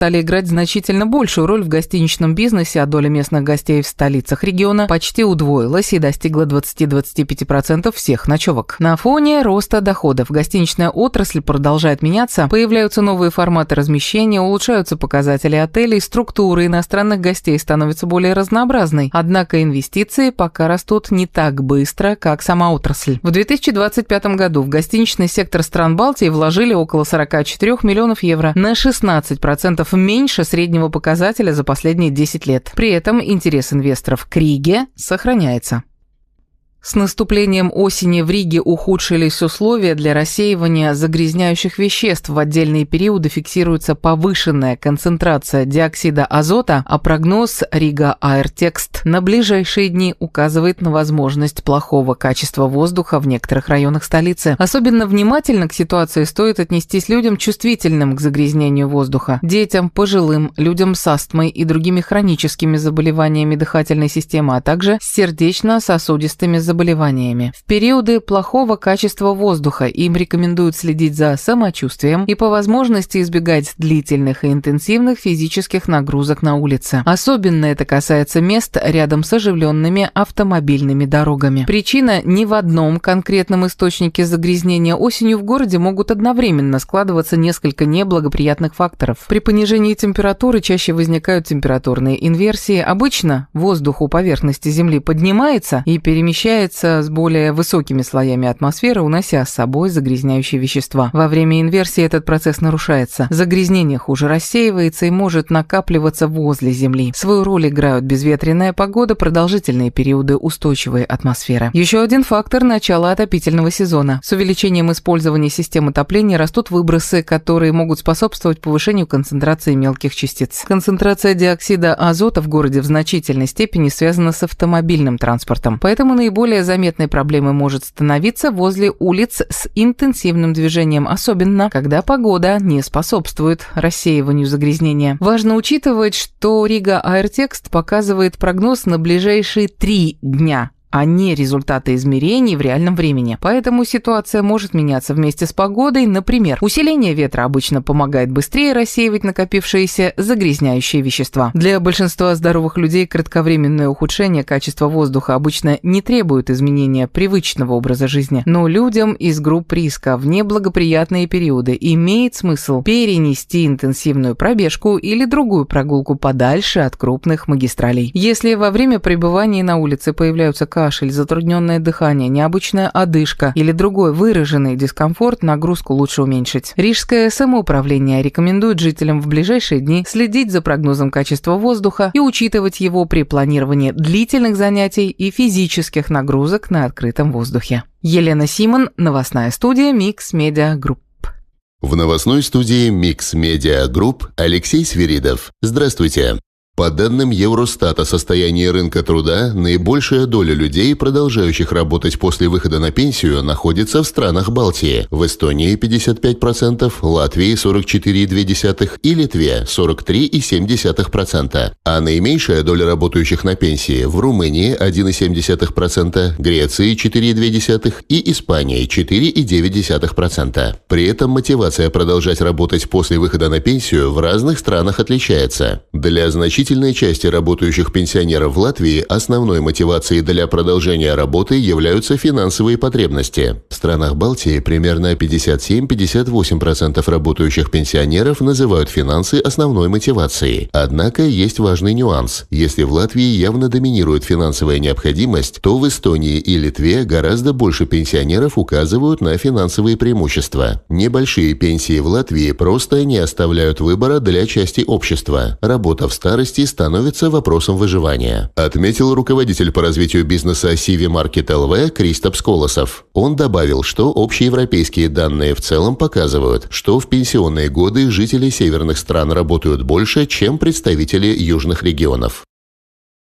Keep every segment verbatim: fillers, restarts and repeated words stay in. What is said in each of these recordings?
стали играть значительно большую роль в гостиничном бизнесе, а доля местных гостей в столицах региона почти удвоилась и достигла двадцати-двадцати пяти процентов всех ночевок. На фоне роста доходов гостиничная отрасль продолжает меняться, появляются новые форматы размещения, улучшаются показатели отелей, структура иностранных гостей становится более разнообразной, однако инвестиции пока растут не так быстро, как сама отрасль. В две тысячи двадцать пятом году в гостиничный сектор стран Балтии вложили около сорока четырёх миллионов евро, на шестнадцать процентов меньше среднего показателя за последние десять лет. При этом интерес инвесторов к Риге сохраняется. С наступлением осени в Риге ухудшились условия для рассеивания загрязняющих веществ. В отдельные периоды фиксируется повышенная концентрация диоксида азота, а прогноз Рига Аиртекст на ближайшие дни указывает на возможность плохого качества воздуха в некоторых районах столицы. Особенно внимательно к ситуации стоит отнестись людям, чувствительным к загрязнению воздуха, детям, пожилым, людям с астмой и другими хроническими заболеваниями дыхательной системы, а также с сердечно-сосудистыми заболеваниями. заболеваниями. В периоды плохого качества воздуха им рекомендуют следить за самочувствием и по возможности избегать длительных и интенсивных физических нагрузок на улице. Особенно это касается мест рядом с оживленными автомобильными дорогами. Причина не в одном конкретном источнике загрязнения. Осенью в городе могут одновременно складываться несколько неблагоприятных факторов. При понижении температуры чаще возникают температурные инверсии. Обычно воздух у поверхности Земли поднимается и перемещается с более высокими слоями атмосферы, унося с собой загрязняющие вещества. Во время инверсии этот процесс нарушается. Загрязнение хуже рассеивается и может накапливаться возле Земли. Свою роль играют безветренная погода, продолжительные периоды устойчивой атмосферы. Еще один фактор – начало отопительного сезона. С увеличением использования систем отопления растут выбросы, которые могут способствовать повышению концентрации мелких частиц. Концентрация диоксида азота в городе в значительной степени связана с автомобильным транспортом, поэтому наиболее Более заметной проблемой может становиться возле улиц с интенсивным движением, особенно когда погода не способствует рассеиванию загрязнения. Важно учитывать, что Рига Аиртекст показывает прогноз на ближайшие три дня, а не результаты измерений в реальном времени. Поэтому ситуация может меняться вместе с погодой. Например, усиление ветра обычно помогает быстрее рассеивать накопившиеся загрязняющие вещества. Для большинства здоровых людей кратковременное ухудшение качества воздуха обычно не требует изменения привычного образа жизни, но людям из групп риска в неблагоприятные периоды имеет смысл перенести интенсивную пробежку или другую прогулку подальше от крупных магистралей. Если во время пребывания на улице появляются кашель, затрудненное дыхание, необычная одышка или другой выраженный дискомфорт, нагрузку лучше уменьшить. Рижское самоуправление рекомендует жителям в ближайшие дни следить за прогнозом качества воздуха и учитывать его при планировании длительных занятий и физических нагрузок на открытом воздухе. Елена Симон, новостная студия Mix Media Group. В новостной студии Mix Media Group Алексей Свиридов. Здравствуйте. По данным Евростата состояния рынка труда, наибольшая доля людей, продолжающих работать после выхода на пенсию, находится в странах Балтии. В Эстонии пятьдесят пять процентов, Латвии сорок четыре целых две десятых и Литве сорок три целых семь десятых процента. А наименьшая доля работающих на пенсии в Румынии один целых семь десятых процента, Греции четыре целых две десятых и Испании четыре целых девять десятых процента. При этом мотивация продолжать работать после выхода на пенсию в разных странах отличается. Для значительной Значительной части работающих пенсионеров в Латвии основной мотивацией для продолжения работы являются финансовые потребности. В странах Балтии примерно пятьдесят семь - пятьдесят восемь процентов работающих пенсионеров называют финансы основной мотивацией. Однако есть важный нюанс. Если в Латвии явно доминирует финансовая необходимость, то в Эстонии и Литве гораздо больше пенсионеров указывают на финансовые преимущества. Небольшие пенсии в Латвии просто не оставляют выбора для части общества. Работа в старости становится вопросом выживания, отметил руководитель по развитию бизнеса Сиви Маркет эл ви Кристопс Колосов. Он добавил, что общеевропейские данные в целом показывают, что в пенсионные годы жители северных стран работают больше, чем представители южных регионов.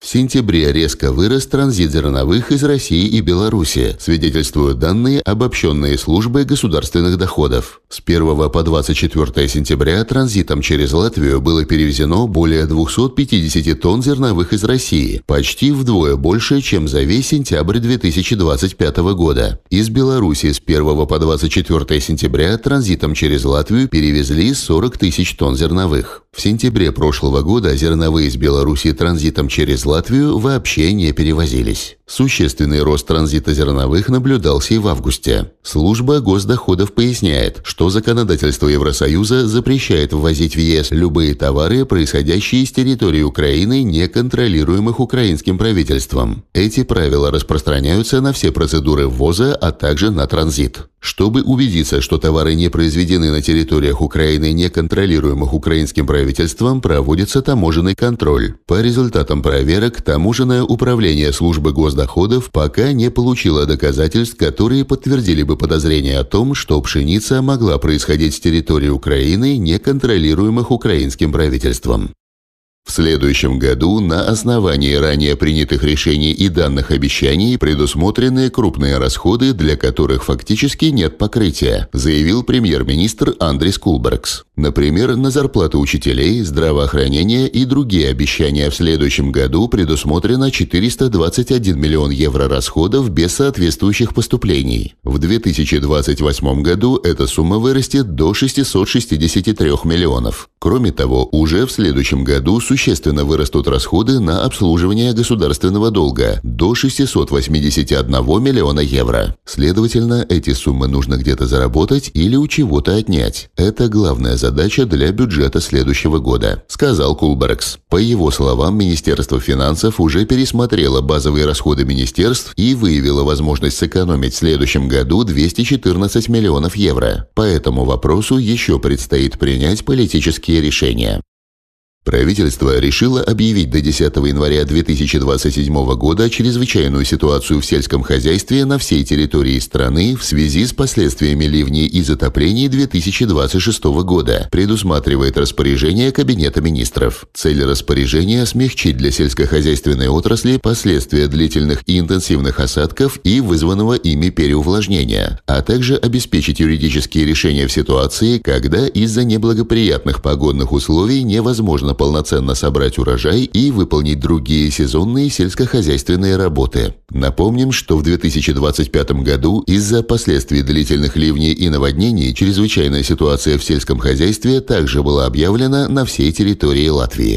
В сентябре резко вырос транзит зерновых из России и Беларуси, свидетельствуют данные обобщенной службы государственных доходов. С первого по двадцать четвёртое сентября транзитом через Латвию было перевезено более двухсот пятидесяти тонн зерновых из России, почти вдвое больше, чем за весь сентябрь две тысячи двадцать пятого года. Из Беларуси с первого по двадцать четвёртое сентября транзитом через Латвию перевезли сорок тысяч тонн зерновых. В сентябре прошлого года зерновые из Беларуси транзитом через Латвию вообще не перевозились. Существенный рост транзита зерновых наблюдался и в августе. Служба госдоходов поясняет, что законодательство Евросоюза запрещает ввозить в ЕС любые товары, происходящие с территории Украины, не контролируемых украинским правительством. Эти правила распространяются на все процедуры ввоза, а также на транзит. Чтобы убедиться, что товары не произведены на территориях Украины, не контролируемых украинским правительством, проводится таможенный контроль. По результатам проверок таможенное управление службы госдоходов пока не получило доказательств, которые подтвердили бы подозрение о том, что пшеница могла происходить с территории Украины, не контролируемых украинским правительством. В следующем году на основании ранее принятых решений и данных обещаний предусмотрены крупные расходы, для которых фактически нет покрытия, заявил премьер-министр Андрис Кулбергс. Например, на зарплаты учителей, здравоохранение и другие обещания в следующем году предусмотрено четыреста двадцать один миллион евро расходов без соответствующих поступлений. В две тысячи двадцать восьмом году эта сумма вырастет до шестисот шестидесяти трёх миллионов. Кроме того, уже в следующем году существенно вырастут расходы на обслуживание государственного долга до шестисот восьмидесяти одного миллиона евро. Следовательно, эти суммы нужно где-то заработать или у чего-то отнять. Это главная задача для бюджета следующего года, сказал Кулбергс. По его словам, Министерство финансов уже пересмотрело базовые расходы министерств и выявило возможность сэкономить в следующем году двести четырнадцать миллионов евро. По этому вопросу еще предстоит принять политические решения. Правительство решило объявить до десятого января две тысячи двадцать седьмого года чрезвычайную ситуацию в сельском хозяйстве на всей территории страны в связи с последствиями ливней и затоплений две тысячи двадцать шестого года, предусматривает распоряжение Кабинета министров. Цель распоряжения – смягчить для сельскохозяйственной отрасли последствия длительных и интенсивных осадков и вызванного ими переувлажнения, а также обеспечить юридические решения в ситуации, когда из-за неблагоприятных погодных условий невозможно полноценно собрать урожай и выполнить другие сезонные сельскохозяйственные работы. Напомним, что в две тысячи двадцать пятом году из-за последствий длительных ливней и наводнений чрезвычайная ситуация в сельском хозяйстве также была объявлена на всей территории Латвии.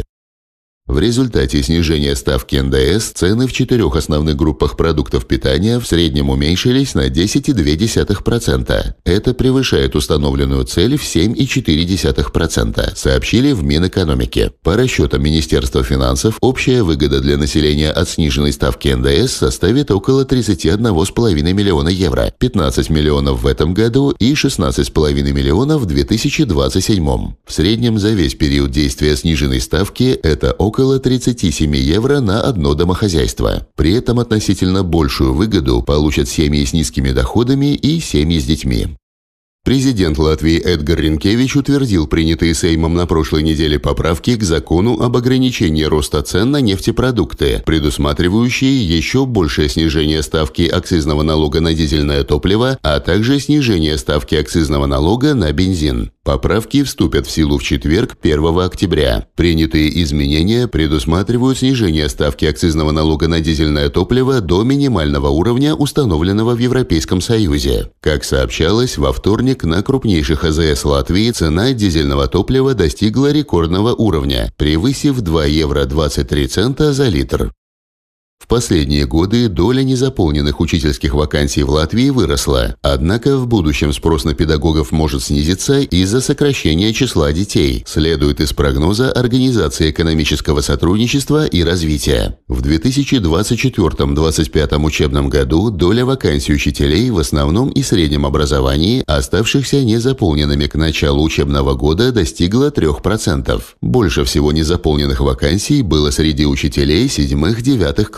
В результате снижения ставки эн дэ эс цены в четырех основных группах продуктов питания в среднем уменьшились на десять целых две десятых процента. Это превышает установленную цель в семь целых четыре десятых процента, сообщили в Минэкономике. По расчетам Министерства финансов, общая выгода для населения от сниженной ставки эн дэ эс составит около тридцати одного с половиной миллиона евро, пятнадцать миллионов в этом году и шестнадцать с половиной миллионов в две тысячи двадцать седьмом. В среднем за весь период действия сниженной ставки это около около тридцати семи евро на одно домохозяйство. При этом относительно большую выгоду получат семьи с низкими доходами и семьи с детьми. Президент Латвии Эдгар Ринкевич утвердил принятые Сеймом на прошлой неделе поправки к закону об ограничении роста цен на нефтепродукты, предусматривающие еще большее снижение ставки акцизного налога на дизельное топливо, а также снижение ставки акцизного налога на бензин. Поправки вступят в силу в четверг, первого октября. Принятые изменения предусматривают снижение ставки акцизного налога на дизельное топливо до минимального уровня, установленного в Европейском Союзе. Как сообщалось, во вторник на крупнейших а зэ эс Латвии цена дизельного топлива достигла рекордного уровня, превысив два евро двадцать три цента за литр. В последние годы доля незаполненных учительских вакансий в Латвии выросла, однако в будущем спрос на педагогов может снизиться из-за сокращения числа детей, следует из прогноза Организации экономического сотрудничества и развития. В две тысячи двадцать четвёртом — две тысячи двадцать пятом учебном году доля вакансий учителей в основном и среднем образовании, оставшихся незаполненными к началу учебного года, достигла трёх процентов. Больше всего незаполненных вакансий было среди учителей седьмых-девятых классов.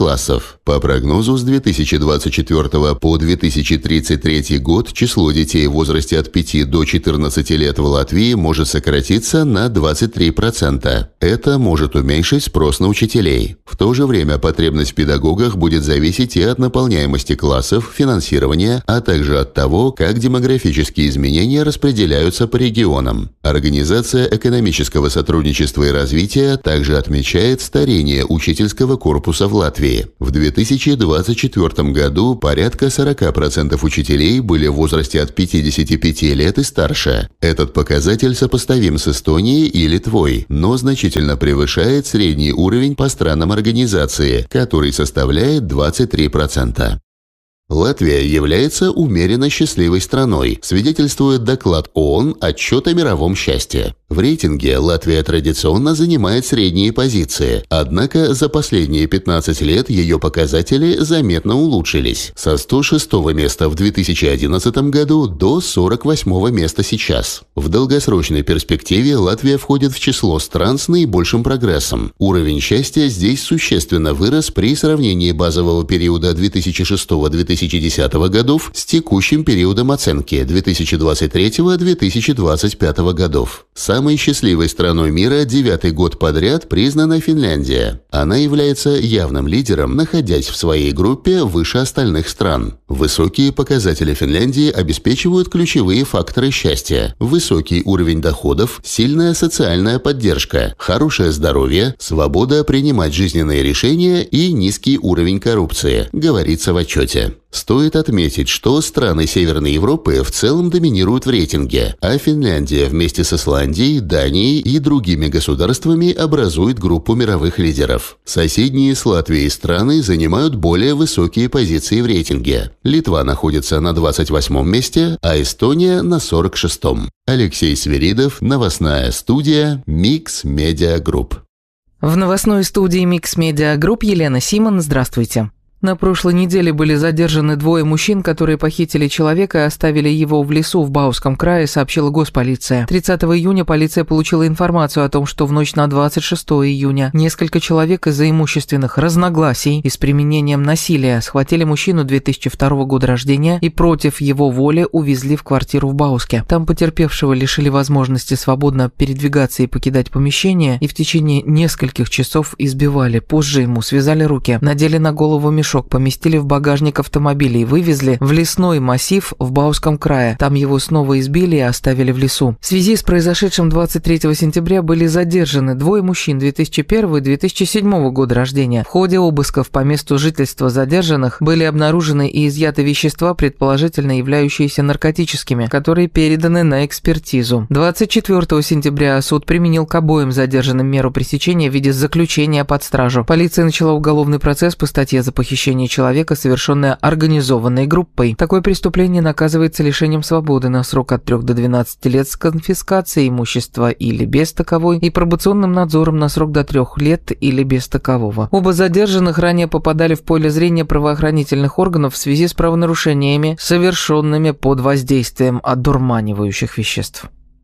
классов. По прогнозу, с две тысячи двадцать четвёртого по две тысячи тридцать третий год число детей в возрасте от пяти до четырнадцати лет в Латвии может сократиться на двадцать три процента. Это может уменьшить спрос на учителей. В то же время потребность в педагогах будет зависеть и от наполняемости классов, финансирования, а также от того, как демографические изменения распределяются по регионам. Организация экономического сотрудничества и развития также отмечает старение учительского корпуса в Латвии. В две тысячи двадцать четвёртом году порядка сорок процентов учителей были в возрасте от пятидесяти пяти лет и старше. Этот показатель сопоставим с Эстонией и Литвой, но значительно превышает средний уровень по странам организации, который составляет двадцать три процента. Латвия является умеренно счастливой страной, свидетельствует доклад ООН «Отчет о мировом счастье». В рейтинге Латвия традиционно занимает средние позиции, однако за последние пятнадцать лет ее показатели заметно улучшились – со сто шестого места в две тысячи одиннадцатом году до сорок восьмого места сейчас. В долгосрочной перспективе Латвия входит в число стран с наибольшим прогрессом. Уровень счастья здесь существенно вырос при сравнении базового периода две тысячи шестого — две тысячи десятого годов с текущим периодом оценки две тысячи двадцать третьего — две тысячи двадцать пятого годов. Самой счастливой страной мира девятый год подряд признана Финляндия. Она является явным лидером, находясь в своей группе выше остальных стран. Высокие показатели Финляндии обеспечивают ключевые факторы счастья: высокий уровень доходов, сильная социальная поддержка, хорошее здоровье, свобода принимать жизненные решения и низкий уровень коррупции, говорится в отчете. Стоит отметить, что страны Северной Европы в целом доминируют в рейтинге, а Финляндия вместе с Исландией, Данией и другими государствами образует группу мировых лидеров. Соседние с Латвией страны занимают более высокие позиции в рейтинге. Литва находится на двадцать восьмом месте, а Эстония на сорок шестом. Алексей Свиридов, новостная студия Mix Media Group. В новостной студии Mix Media Group Елена Симон. Здравствуйте. На прошлой неделе были задержаны двое мужчин, которые похитили человека и оставили его в лесу в Бауском крае, сообщила госполиция. тридцатого июня полиция получила информацию о том, что в ночь на двадцать шестого июня несколько человек из-за имущественных разногласий и с применением насилия схватили мужчину две тысячи второго года рождения и против его воли увезли в квартиру в Бауске. Там потерпевшего лишили возможности свободно передвигаться и покидать помещение и в течение нескольких часов избивали. Позже ему связали руки, надели на голову мешок, поместили в багажник автомобиля и вывезли в лесной массив в Бауском крае. Там его снова избили и оставили в лесу. В связи с произошедшим двадцать третьего сентября были задержаны двое мужчин две тысячи первого и две тысячи седьмого года рождения. В ходе обысков по месту жительства задержанных были обнаружены и изъяты вещества, предположительно являющиеся наркотическими, которые переданы на экспертизу. двадцать четвёртого сентября суд применил к обоим задержанным меру пресечения в виде заключения под стражу. Полиция начала уголовный процесс по статье за похищение человека, совершенное организованной группой. Такое преступление наказывается лишением свободы на срок от трёх до двенадцати лет с конфискацией имущества или без таковой и пробационным надзором на срок до трёх лет или без такового. Оба задержанных ранее попадали в поле зрения правоохранительных органов в связи с правонарушениями, совершенными под воздействием одурманивающих веществ.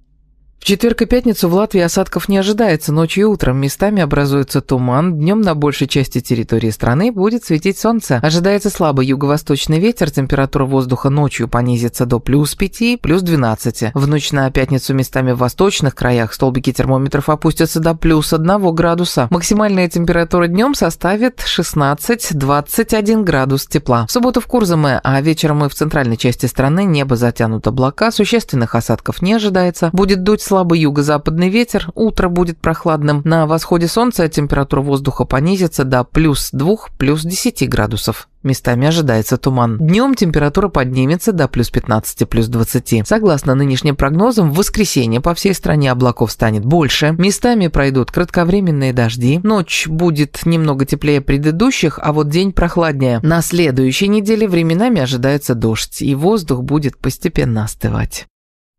В четверг и пятницу в Латвии осадков не ожидается. Ночью и утром местами образуется туман. Днем на большей части территории страны будет светить солнце. Ожидается слабый юго-восточный ветер. Температура воздуха ночью понизится до плюс пяти, плюс двенадцати. В ночь на пятницу местами в восточных краях столбики термометров опустятся до плюс одного градуса. Максимальная температура днем составит шестнадцать — двадцать один градус тепла. В субботу в Курзаме, а вечером и в центральной части страны небо затянуто облака. Существенных осадков не ожидается. Будет дуть слабый юго-западный ветер, утро будет прохладным. На восходе солнца температура воздуха понизится до плюс двух, плюс десяти градусов. Местами ожидается туман. Днем температура поднимется до плюс пятнадцати, плюс двадцати. Согласно нынешним прогнозам, в воскресенье по всей стране облаков станет больше. Местами пройдут кратковременные дожди. Ночь будет немного теплее предыдущих, а вот день прохладнее. На следующей неделе временами ожидается дождь, и воздух будет постепенно остывать.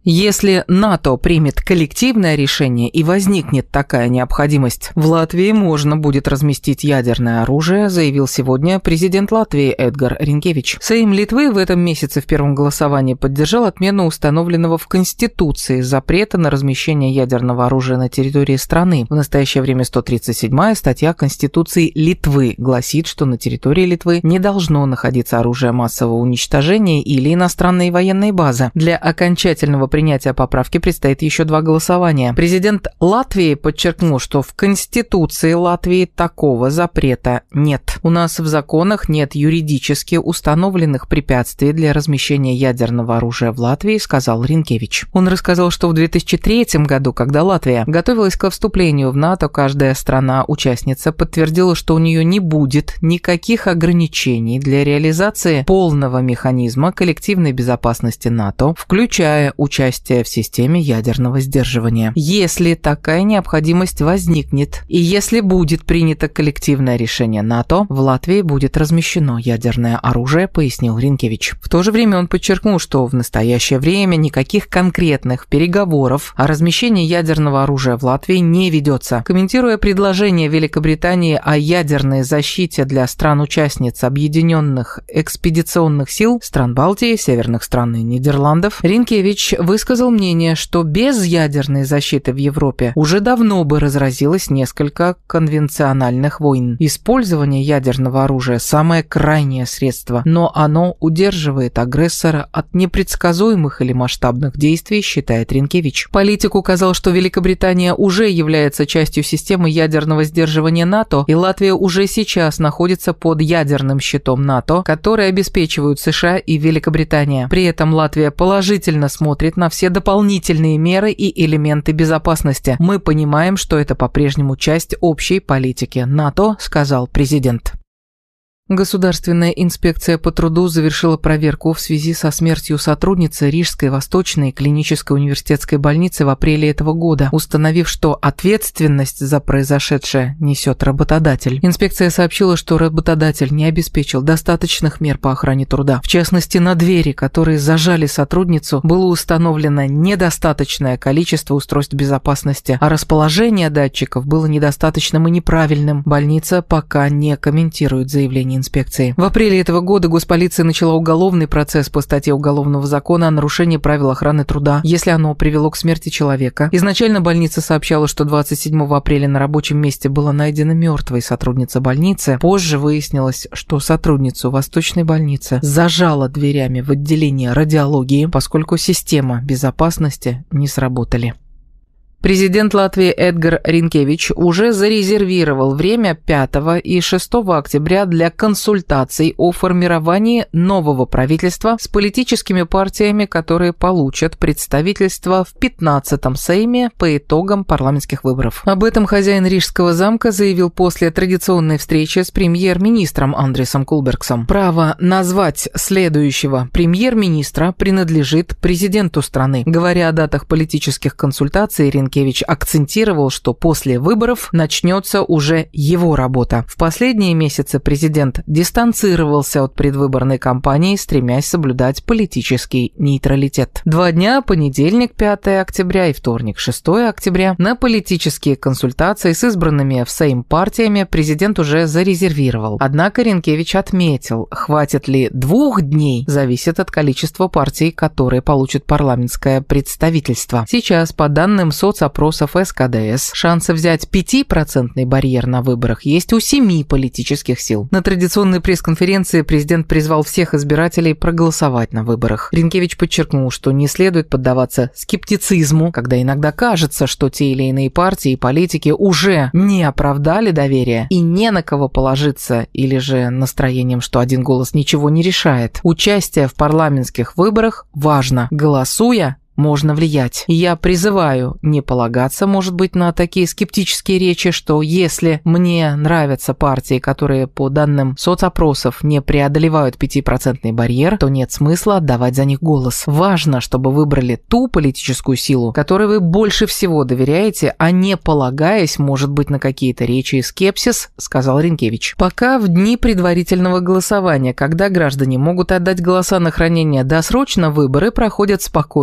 Если НАТО примет коллективное решение и возникнет такая необходимость, в Латвии можно будет разместить ядерное оружие, заявил сегодня президент Латвии Эдгар Ринкевич. Сейм Литвы в этом месяце в первом голосовании поддержал отмену установленного в Конституции запрета на размещение ядерного оружия на территории страны. В настоящее время сто тридцать седьмая статья Конституции Литвы гласит, что на территории Литвы не должно находиться оружие массового уничтожения или иностранные военные базы. Для окончательного принятия поправки предстоит еще два голосования. Президент Латвии подчеркнул, что в Конституции Латвии такого запрета нет. У нас в законах нет юридически установленных препятствий для размещения ядерного оружия в Латвии, сказал Ринкевич. Он рассказал, что в две тысячи третьем году, когда Латвия готовилась ко вступлению в НАТО, каждая страна-участница подтвердила, что у нее не будет никаких ограничений для реализации полного механизма коллективной безопасности НАТО, включая участие участие в системе ядерного сдерживания. Если такая необходимость возникнет и если будет принято коллективное решение НАТО, в Латвии будет размещено ядерное оружие, пояснил Ринкевич. В то же время он подчеркнул, что в настоящее время никаких конкретных переговоров о размещении ядерного оружия в Латвии не ведется. Комментируя предложение Великобритании о ядерной защите для стран-участниц Объединенных экспедиционных сил, стран Балтии, северных стран и Нидерландов, Ринкевич высказал мнение, что без ядерной защиты в Европе уже давно бы разразилось несколько конвенциональных войн. Использование ядерного оружия – самое крайнее средство, но оно удерживает агрессора от непредсказуемых или масштабных действий, считает Ринкевич. Политик указал, что Великобритания уже является частью системы ядерного сдерживания НАТО, и Латвия уже сейчас находится под ядерным щитом НАТО, который обеспечивают США и Великобритания. При этом Латвия положительно смотрит на все дополнительные меры и элементы безопасности. Мы понимаем, что это по-прежнему часть общей политики НАТО, сказал президент. Государственная инспекция по труду завершила проверку в связи со смертью сотрудницы Рижской Восточной клинической университетской больницы в апреле этого года, установив, что ответственность за произошедшее несет работодатель. Инспекция сообщила, что работодатель не обеспечил достаточных мер по охране труда. В частности, на двери, которые зажали сотрудницу, было установлено недостаточное количество устройств безопасности, а расположение датчиков было недостаточным и неправильным. Больница пока не комментирует заявление инспекции. В апреле этого года госполиция начала уголовный процесс по статье Уголовного закона о нарушении правил охраны труда, если оно привело к смерти человека. Изначально больница сообщала, что двадцать седьмого апреля на рабочем месте была найдена мертвой сотрудница больницы. Позже выяснилось, что сотрудницу Восточной больницы зажала дверями в отделение радиологии, поскольку система безопасности не сработали. Президент Латвии Эдгар Ринкевич уже зарезервировал время пятого и шестого октября для консультаций о формировании нового правительства с политическими партиями, которые получат представительство в пятнадцатом Сейме по итогам парламентских выборов. Об этом хозяин Рижского замка заявил после традиционной встречи с премьер-министром Андресом Кулбергсом. Право назвать следующего премьер-министра принадлежит президенту страны. Говоря о датах политических консультаций, Ринкевич акцентировал, что после выборов начнется уже его работа. В последние месяцы президент дистанцировался от предвыборной кампании, стремясь соблюдать политический нейтралитет. Два дня, понедельник, пятого октября и вторник, шестого октября, на политические консультации с избранными в Сейм партиями президент уже зарезервировал. Однако Ринкевич отметил, хватит ли двух дней, зависит от количества партий, которые получат парламентское представительство. Сейчас, по данным соцопросов, опросов эс ка дэ эс, шансы взять пятипроцентный барьер на выборах есть у семи политических сил. На традиционной пресс-конференции президент призвал всех избирателей проголосовать на выборах. Ринкевич подчеркнул, что не следует поддаваться скептицизму, когда иногда кажется, что те или иные партии и политики уже не оправдали доверие и не на кого положиться, или же настроением, что один голос ничего не решает. Участие в парламентских выборах важно. Голосуя, можно влиять. Я призываю не полагаться, может быть, на такие скептические речи, что если мне нравятся партии, которые по данным соцопросов не преодолевают пятипроцентный барьер, то нет смысла отдавать за них голос. Важно, чтобы выбрали ту политическую силу, которой вы больше всего доверяете, а не полагаясь, может быть, на какие-то речи и скепсис, сказал Ринкевич. Пока в дни предварительного голосования, когда граждане могут отдать голоса на хранение досрочно, выборы проходят спокойно, по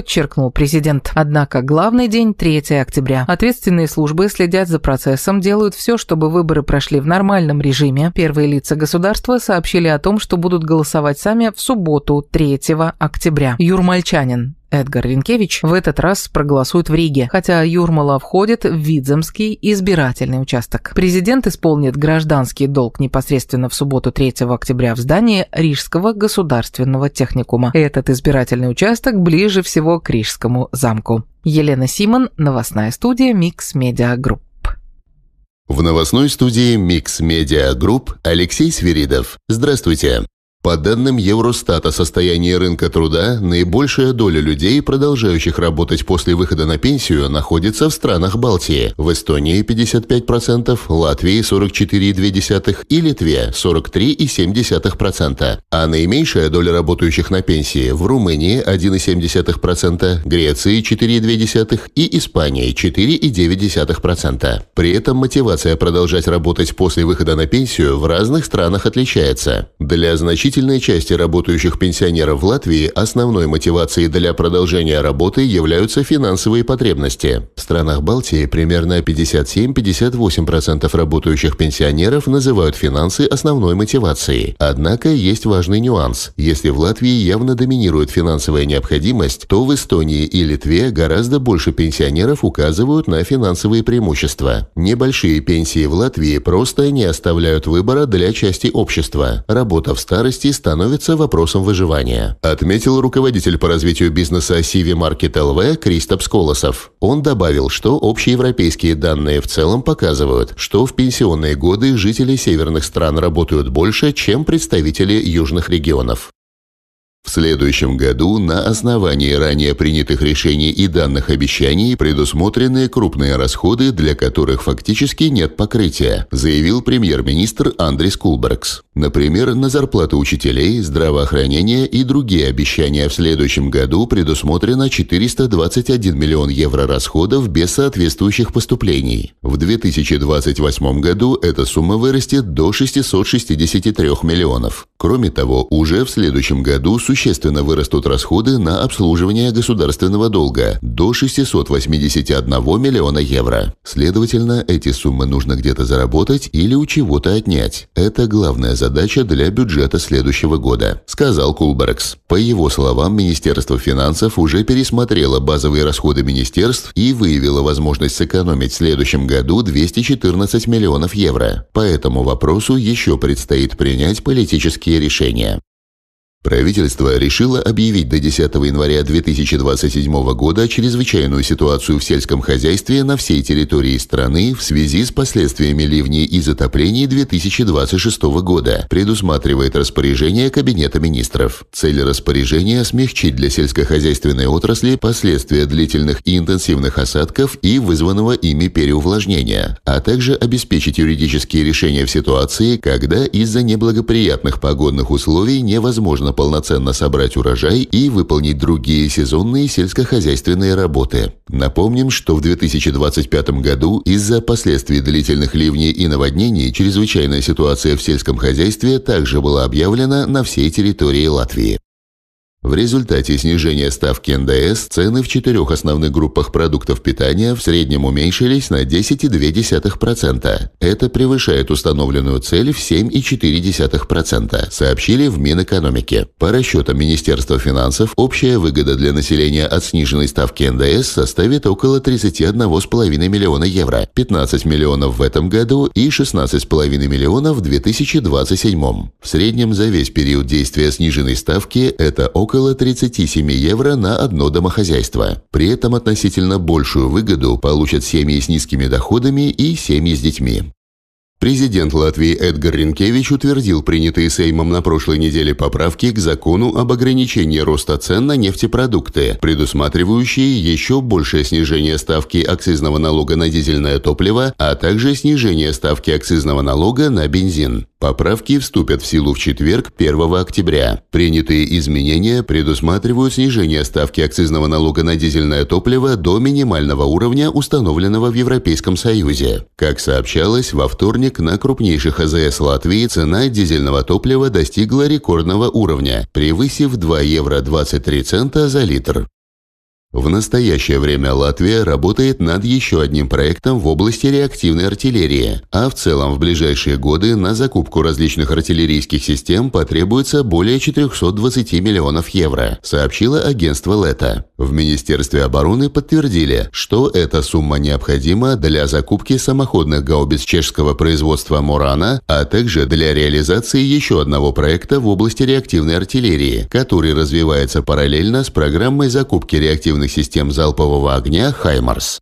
подчеркнул президент. Однако главный день – третьего октября. Ответственные службы следят за процессом, делают все, чтобы выборы прошли в нормальном режиме. Первые лица государства сообщили о том, что будут голосовать сами в субботу, третьего октября. Юрмальчанин Эдгар Ринкевич в этот раз проголосует в Риге, хотя Юрмала входит в Видземский избирательный участок. Президент исполнит гражданский долг непосредственно в субботу третьего октября в здании Рижского государственного техникума. Этот избирательный участок ближе всего к Рижскому замку. Елена Симон, новостная студия Микс Медиа Групп. В новостной студии Микс Медиа Групп Алексей Свиридов. Здравствуйте. По данным Евростата о состоянии рынка труда, наибольшая доля людей, продолжающих работать после выхода на пенсию, находится в странах Балтии. В Эстонии пятьдесят пять процентов, Латвии сорок четыре целых две десятых и Литве сорок три целых семь десятых процента. А наименьшая доля работающих на пенсии в Румынии один целых семь десятых процента, Греции четыре целых две десятых и Испании четыре целых девять десятых процента. При этом мотивация продолжать работать после выхода на пенсию в разных странах отличается. Для значительной Значительной части работающих пенсионеров в Латвии основной мотивацией для продолжения работы являются финансовые потребности. В странах Балтии примерно пятьдесят семь - пятьдесят восемь процентов работающих пенсионеров называют финансы основной мотивацией. Однако есть важный нюанс. Если в Латвии явно доминирует финансовая необходимость, то в Эстонии и Литве гораздо больше пенсионеров указывают на финансовые преимущества. Небольшие пенсии в Латвии просто не оставляют выбора для части общества. Работа в старости становится вопросом выживания, отметил руководитель по развитию бизнеса Сиви Market эл ви Кристопс Колосов. Он добавил, что общеевропейские данные в целом показывают, что в пенсионные годы жители северных стран работают больше, чем представители южных регионов. В следующем году на основании ранее принятых решений и данных обещаний предусмотрены крупные расходы, для которых фактически нет покрытия, заявил премьер-министр Андрис Кулбергс. Например, на зарплаты учителей, здравоохранение и другие обещания в следующем году предусмотрено четыреста двадцать один миллион евро расходов без соответствующих поступлений. В две тысячи двадцать восьмом году эта сумма вырастет до шестисот шестидесяти трёх миллионов. Кроме того, уже в следующем году существенно вырастут расходы на обслуживание государственного долга до шестисот восьмидесяти одного миллиона евро. Следовательно, эти суммы нужно где-то заработать или у чего-то отнять. Это главная задача для бюджета следующего года, сказал Кулбергс. По его словам, Министерство финансов уже пересмотрело базовые расходы министерств и выявило возможность сэкономить в следующем году двести четырнадцать миллионов евро. По этому вопросу еще предстоит принять политические решения. Правительство решило объявить до десятого января две тысячи двадцать седьмого года чрезвычайную ситуацию в сельском хозяйстве на всей территории страны в связи с последствиями ливней и затоплений две тысячи двадцать шестого года, предусматривает распоряжение Кабинета министров. Цель распоряжения – смягчить для сельскохозяйственной отрасли последствия длительных и интенсивных осадков и вызванного ими переувлажнения, а также обеспечить юридические решения в ситуации, когда из-за неблагоприятных погодных условий невозможно полноценно собрать урожай и выполнить другие сезонные сельскохозяйственные работы. Напомним, что в две тысячи двадцать пятом году из-за последствий длительных ливней и наводнений чрезвычайная ситуация в сельском хозяйстве также была объявлена на всей территории Латвии. В результате снижения ставки эн дэ эс цены в четырех основных группах продуктов питания в среднем уменьшились на десять целых две десятых процента. Это превышает установленную цель в семь целых четыре десятых процента, сообщили в Минэкономике. По расчетам Министерства финансов, общая выгода для населения от сниженной ставки эн дэ эс составит около тридцати одного целых пяти десятых миллиона евро, пятнадцать миллионов в этом году и шестнадцать целых пять десятых миллионов в две тысячи двадцать седьмом. В среднем за весь период действия сниженной ставки это около около тридцати семи евро на одно домохозяйство. При этом относительно большую выгоду получат семьи с низкими доходами и семьи с детьми. Президент Латвии Эдгар Ринкевич утвердил принятые Сеймом на прошлой неделе поправки к закону об ограничении роста цен на нефтепродукты, предусматривающие еще большее снижение ставки акцизного налога на дизельное топливо, а также снижение ставки акцизного налога на бензин. Поправки вступят в силу в четверг, первого октября. Принятые изменения предусматривают снижение ставки акцизного налога на дизельное топливо до минимального уровня, установленного в Европейском Союзе. Как сообщалось, во вторник на крупнейших а зэ эс Латвии цена дизельного топлива достигла рекордного уровня, превысив два евро двадцать три цента за литр. В настоящее время Латвия работает над еще одним проектом в области реактивной артиллерии, а в целом в ближайшие годы на закупку различных артиллерийских систем потребуется более четырехсот двадцати миллионов евро, сообщило агентство Лето. В Министерстве обороны подтвердили, что эта сумма необходима для закупки самоходных гаубиц чешского производства «Морана», а также для реализации еще одного проекта в области реактивной артиллерии, который развивается параллельно с программой закупки реактивных систем залпового огня «Хаймарс».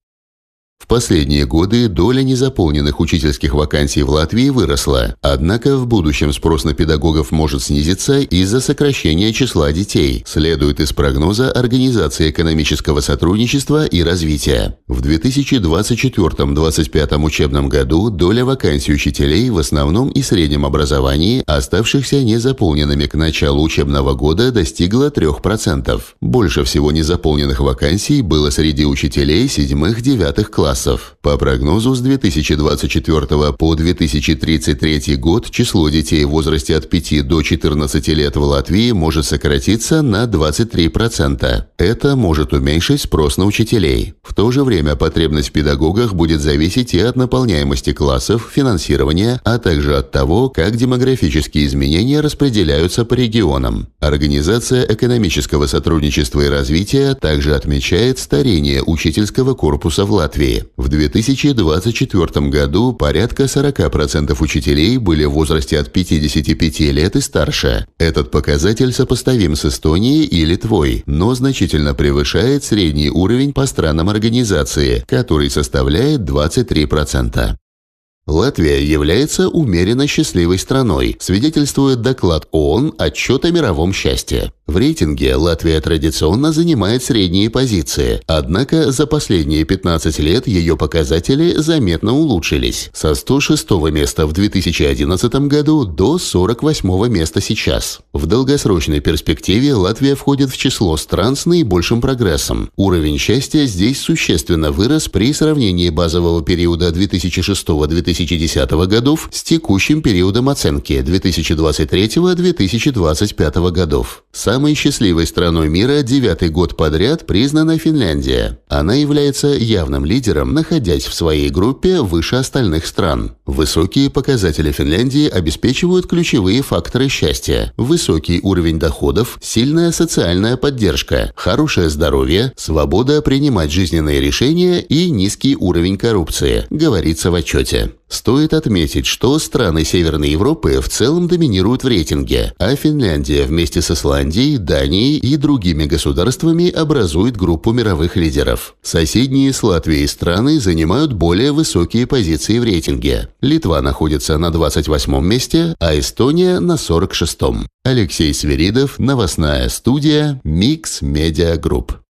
В последние годы доля незаполненных учительских вакансий в Латвии выросла, однако в будущем спрос на педагогов может снизиться из-за сокращения числа детей, следует из прогноза Организации экономического сотрудничества и развития. В две тысячи двадцать четвёртом — две тысячи двадцать пятом учебном году доля вакансий учителей в основном и среднем образовании, оставшихся незаполненными к началу учебного года, достигла трёх процентов. Больше всего незаполненных вакансий было среди учителей седьмых-девятых классов. По прогнозу, с две тысячи двадцать четвёртого по две тысячи тридцать третий год число детей в возрасте от пяти до четырнадцати лет в Латвии может сократиться на двадцать три процента. Это может уменьшить спрос на учителей. В то же время потребность в педагогах будет зависеть и от наполняемости классов, финансирования, а также от того, как демографические изменения распределяются по регионам. Организация экономического сотрудничества и развития также отмечает старение учительского корпуса в Латвии. В две тысячи двадцать четвёртом году порядка сорока процентов учителей были в возрасте от пятидесяти пяти лет и старше. Этот показатель сопоставим с Эстонией и Литвой, но значительно превышает средний уровень по странам организации, который составляет двадцать три процента. Латвия является умеренно счастливой страной, свидетельствует доклад ООН «Отчет о мировом счастье». В рейтинге Латвия традиционно занимает средние позиции, однако за последние пятнадцать лет ее показатели заметно улучшились – со ста шестого места в две тысячи одиннадцатом году до сорок восьмого места сейчас. В долгосрочной перспективе Латвия входит в число стран с наибольшим прогрессом. Уровень счастья здесь существенно вырос при сравнении базового периода две тысячи шестого — две тысячи десятого годов с текущим периодом оценки две тысячи двадцать третьего — две тысячи двадцать пятого годов. Самой счастливой страной мира девятый год подряд признана Финляндия. Она является явным лидером, находясь в своей группе выше остальных стран. Высокие показатели Финляндии обеспечивают ключевые факторы счастья: высокий уровень доходов, сильная социальная поддержка, хорошее здоровье, свобода принимать жизненные решения и низкий уровень коррупции, говорится в отчете. Стоит отметить, что страны Северной Европы в целом доминируют в рейтинге, а Финляндия вместе с Исландией, Данией и другими государствами образует группу мировых лидеров. Соседние с Латвией страны занимают более высокие позиции в рейтинге. Литва находится на двадцать восьмом месте, а Эстония на сорок шестом. Алексей Свиридов, новостная студия Mix Media Group.